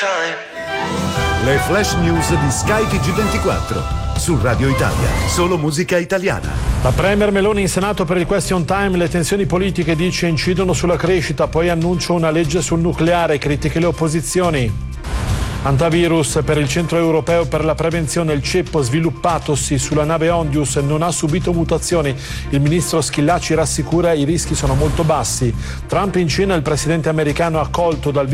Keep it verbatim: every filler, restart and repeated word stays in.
Le flash news di Sky T G ventiquattro su Radio Italia, solo musica italiana. La premier Meloni in Senato per il question time, le tensioni politiche dice incidono sulla crescita, poi annuncia una legge sul nucleare, critiche le opposizioni. Antivirus per il Centro Europeo per la Prevenzione, il ceppo sviluppatosi sulla nave Ondius non ha subito mutazioni. Il ministro Schillaci rassicura i rischi sono molto bassi. Trump in Cina, il presidente americano accolto dal